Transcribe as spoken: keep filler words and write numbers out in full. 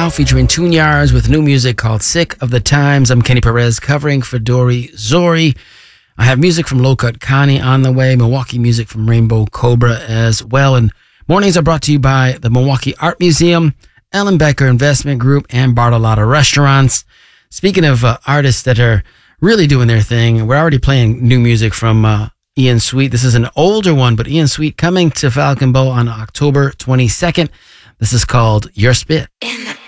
now featuring Tune Yards with new music called Sick of the Times. I'm Kenny Perez covering for Dori Zori. I have music from Low Cut Connie on the way, Milwaukee music from Rainbow Cobra as well. And mornings are brought to you by the Milwaukee Art Museum, Ellen Becker Investment Group, and Bartolotta Restaurants. Speaking of uh, artists that are really doing their thing, we're already playing new music from uh, Ian Sweet. This is an older one, but Ian Sweet coming to Falcon Bow on October twenty-second. This is called Your Spit.